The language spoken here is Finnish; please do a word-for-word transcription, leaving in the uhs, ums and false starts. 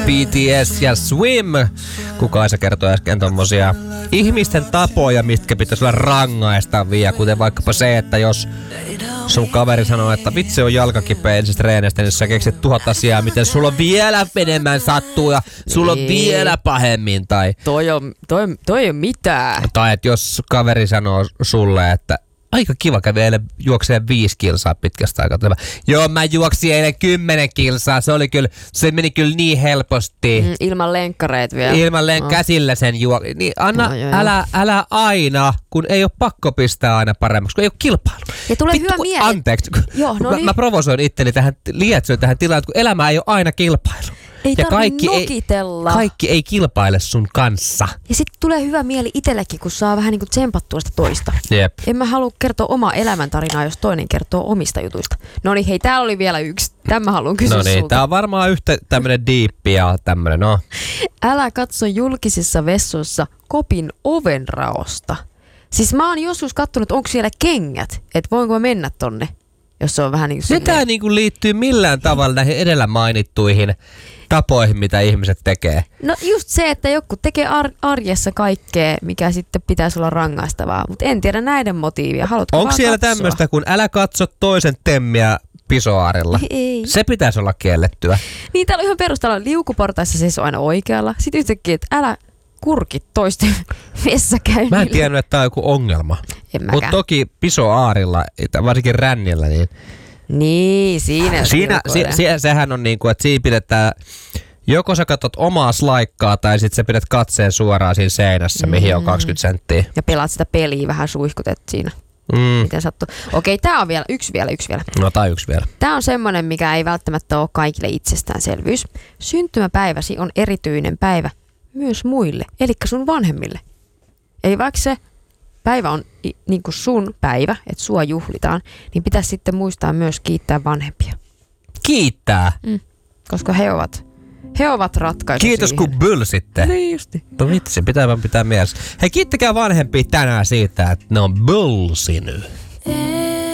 B T S ja Swim. Kukaan se kertoi äsken tommosia ihmisten tapoja, mitkä pitäisi olla rangaistavia, kuten vaikkapa se, että jos sun kaveri sanoo, että vitsi on jalkakipeä ensistä treenistä, niin sä keksit tuhat asiaa, miten sulla on vielä enemmän sattuu ja sulla on vielä pahemmin. Tai, toi, on, toi, toi ei ole mitään. Tai että jos kaveri sanoo sulle, että aika kiva kävi eilen juokseen viisi kilsaa pitkästä aikaa. Joo, mä juoksin eilen kymmenen kilsaa. Se oli kyllä, se meni kyllä niin helposti. Mm, ilman lenkkareet vielä. Ilman len- no. käsillä sen juo. Niin anna, no, joo, älä, älä aina, kun ei ole pakko pistää aina paremmaksi, kun ei ole kilpailu. Ja tulee Vittu, hyvä mieli. Anteeksi, joo, no mä, niin. mä provosoin itteni tähän, lietsoin tähän tilaan, kun elämä ei ole aina kilpailu. Ei ja tarvitse kaikki nokitella. Ei, kaikki ei kilpaile sun kanssa. Ja sitten tulee hyvä mieli itsellekin, kun saa vähän niin kuin tsempattua sitä toista. Jep. En mä halua kertoa omaa elämäntarinaa, jos toinen kertoo omista jutuista. No niin, hei, täällä oli vielä yksi. Tämä mä haluan kysyä No niin, sulta. tää on varmaan yhtä tämmönen diippi ja tämmönen, no. Älä katso julkisissa vessoissa kopin ovenraosta. Siis mä oon joskus kattonut, onko siellä kengät, että voinko mä mennä tonne, jos se on vähän niin kuin Mitä sinne niinku liittyy millään tavalla näihin edellä mainittuihin tapoihin, mitä ihmiset tekee? No just se, että joku tekee ar- arjessa kaikkea, mikä sitten pitäisi olla rangaistavaa, mutta en tiedä näiden motiivia. Haluatko Onko vaan siellä katsoa? tämmöistä, kun älä katso toisen temmiä pisoaarilla? Ei. Se pitäisi olla kiellettyä. Niin täällä on ihan perustalla liukuportaissa se on aina oikealla. Sitten yhtäkkiä, että älä kurkit toisten vessakäynnillä. Mä en tiennyt, että tää on joku ongelma. Mutta toki pisoaarilla, varsinkin rännillä, niin Niin, siinä. Siinä, si, si, sehän on niinku, että siinä pidetään, joko sä katsot omaa slaikkaa tai sit sä pidät katseen suoraan siinä seinässä, mm. mihin on kaksikymmentä senttiä. Ja pelaat sitä peliä, vähän suihkutet siinä. Mm. Miten sattuu. Okei, tää on vielä, yksi vielä, yksi vielä. No tai yksi vielä. Tää on semmonen, mikä ei välttämättä ole kaikille itsestäänselvyys. Syntymäpäiväsi on erityinen päivä myös muille, eli sun vanhemmille. Eli vaikka se päivä on niin kuin sun päivä, että sua juhlitaan, niin pitäisi sitten muistaa myös kiittää vanhempia. Kiittää? Mm, koska he ovat, he ovat ratkaisu Kiitos siihen. kun bylsitte. Niin justi. No vitsi, pitää vaan pitää mielessä. Hei, kiittäkää vanhempia tänään siitä, että ne on bylsinyt.